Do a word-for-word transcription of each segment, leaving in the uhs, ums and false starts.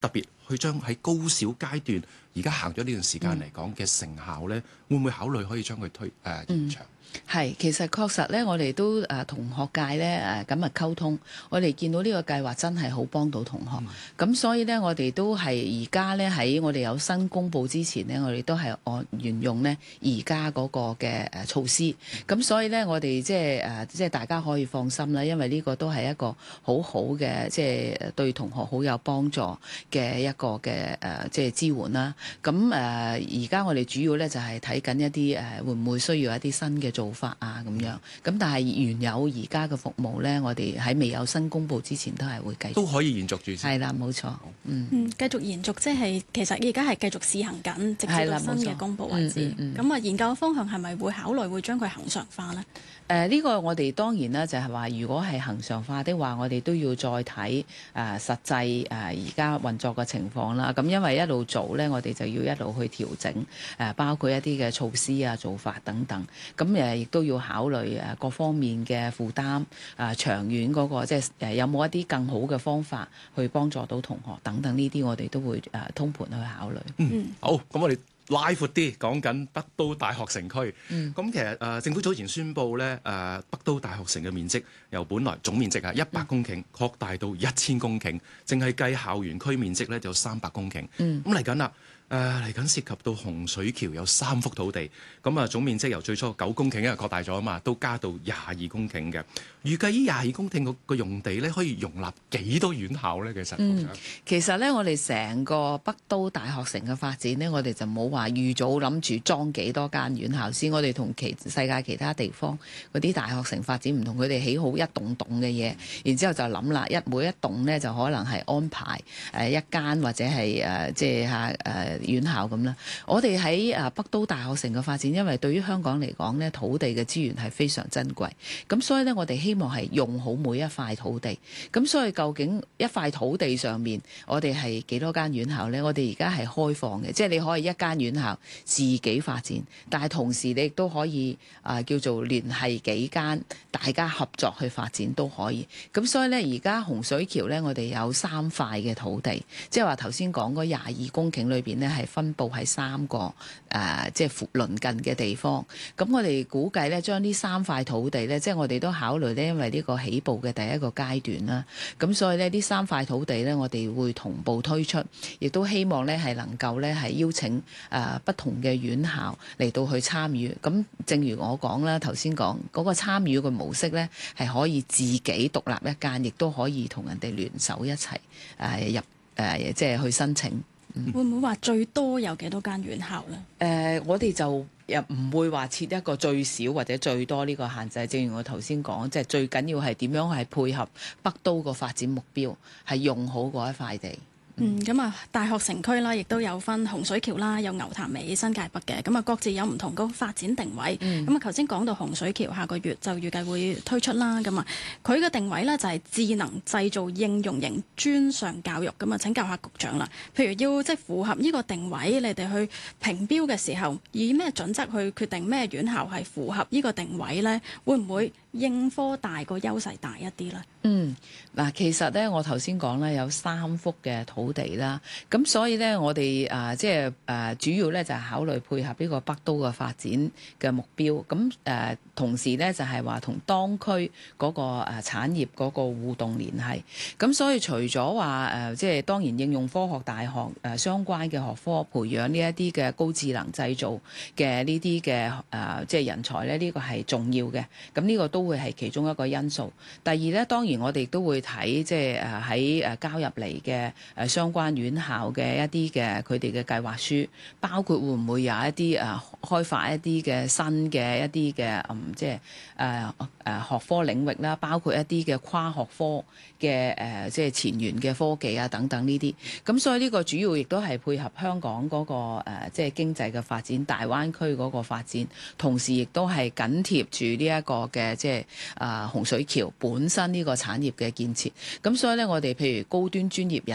特別去將喺高小階段而家行咗呢段時間嚟講嘅成效咧，會唔會考慮可以將佢推誒、呃、延長？ 係，其實確實咧，我哋都誒同學界咧誒緊密溝通，我哋見到呢個計劃真係好幫到同學，咁、嗯、所以咧我哋都係而家咧喺我哋有新公佈之前咧，我哋都係按沿用咧而家嗰個嘅誒措施，咁、嗯、所以咧我哋即係誒即係大家可以放心啦，因為呢個都係一個好好嘅即係對同學好有幫助嘅一個嘅誒即係支援啦。咁誒而家我哋主要咧就係睇緊一啲誒會唔會需要一啲新嘅做法啊咁樣，咁但係原有而家嘅服務咧，我哋喺未有新公佈之前都係會繼續， 都可以延續住先。 係啦，冇錯。嗯嗯，繼續延續即係其實而家係繼續試行緊，直至到新嘅公佈為止。咁啊、嗯嗯嗯，研究嘅方向係咪會考慮會將佢恆常化呢？ 誒、呃、呢、這個我哋當然啦，就係話如果係恆常化的話，我哋都要再睇誒、呃、實際誒而家運作嘅情況啦。咁因為一路做咧，我哋就要一路去調整誒、呃，包括一啲嘅措施啊、做法等等。咁誒亦都要考慮誒各方面嘅負擔啊、呃，長遠嗰、那個即係誒有冇一啲更好嘅方法去幫助到同學等等呢啲，我哋都會誒、呃、通盤去考慮。 嗯，好，咁我哋拉闊啲講緊北都大學城區。咁、 嗯、 其實誒、呃、政府早前宣布咧，誒、呃、北都大學城嘅面積由本來總面積啊一百公頃擴大到一千公頃，淨係計校園區面積咧就三百公頃。咁嚟緊啦。誒嚟緊涉及到洪水橋有三幅土地，咁啊總面積由最初九公頃因為擴大咗啊嘛，都加到廿二公頃嘅。預計呢廿二公頃個個用地咧可以容納幾多院校咧？其實， 嗯，其實咧我哋成個北都大學城嘅發展咧，我哋就冇話預早諗住裝幾多間院校先。我哋同其世界其他地方嗰啲大學城發展唔同，佢哋起好一棟棟嘅嘢，然之後就諗啦，一每一棟咧就可能係安排誒一間或者係誒即係嚇誒院校咁啦。我哋喺誒北都大學城嘅發展，因為對於香港嚟講咧，土地嘅資源係非常珍貴，咁所以咧我哋希望係用好每一塊土地。咁所以究竟一塊土地上面，我哋係幾多間院校呢？我哋而家係開放嘅，即係你可以一間院校自己發展，但係同時你亦都可以啊、呃、叫做聯繫幾間，大家合作去發展都可以。咁所以呢，而家洪水橋呢，我哋有三塊嘅土地，即係話頭先講嗰廿二公頃裏邊呢，係分佈喺三個誒、呃、即係鄰近嘅地方。咁我哋估計呢，將呢三塊土地呢，即係我哋都考慮呢，因為呢個起步嘅第一個階段啦。咁所以呢，呢三塊土地呢，我哋會同步推出，亦都希望呢係能夠呢係邀請誒、呃、不同嘅院校嚟到去參與。咁正如我講啦，頭先講嗰個參與嘅模式呢，係可以自己獨立一間，亦都可以同人哋聯手一齊誒、呃、入誒、呃、即係去申請。嗯、 會唔會話最多有幾多間院校呢？ 誒、呃，我哋就又唔會話設一個最少或者最多呢個限制。正如我頭先講，即係最緊要係點樣係配合北都個發展目標，係用好嗰一塊地。 嗯，咁啊，大學城區啦，亦都有分洪水橋啦，有牛潭尾、新界北嘅，咁啊，各自有唔同個發展定位。咁啊、嗯，頭先講到洪水橋下個月就預計會推出啦。咁啊，佢嘅定位呢，就係智能製造應用型專上教育。咁啊，請教下局長啦。譬如要即係符合呢個定位，你哋去評標嘅時候，以咩準則去決定咩院校係符合呢個定位呢？會唔會應科大個優勢大一啲呢？ 嗯，嗱，其實咧，我頭先講咧有三幅嘅土地啦，咁所以咧，我哋啊、呃，即係誒、呃，主要咧就係、是、考慮配合呢個北都嘅發展嘅目標，咁誒、呃，同時咧就係話同當區嗰、那個誒、呃、產業嗰個互動聯繫，咁所以除咗話誒，即係當然應用科學大學誒、呃、相關嘅學科培養呢一啲嘅高智能製造嘅呢啲嘅誒，即係人才咧，呢、這個係重要嘅，咁呢個都會係其中一個因素。第二咧，當然我哋都會睇即係誒喺誒交入嚟嘅誒相關院校嘅一啲嘅佢哋嘅計劃書，包括會唔會有一啲誒開發一啲嘅新嘅一啲嘅嗯即係誒誒學科領域啦，包括一啲嘅跨學科嘅誒即係前沿嘅科技啊等等呢啲。咁所以呢個主要亦都係配合香港嗰個誒即係經濟嘅發展，大灣區嗰個發展，同時亦都係緊貼住呢一個嘅即係啊洪水橋本身呢個產業嘅建設。咁所以咧，我哋譬如高端專業人才啊，呢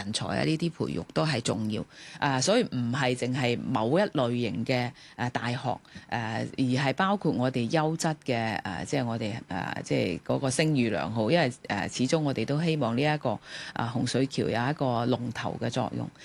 呢啲培育都係重要。啊，所以唔係淨係某一類型嘅誒大學誒、呃，而係包括我哋優質嘅誒，即係我哋誒、呃，即係嗰個聲譽良好。因為誒、呃，始終我哋都希望呢、這、一個啊洪水橋有一個龍頭嘅作用。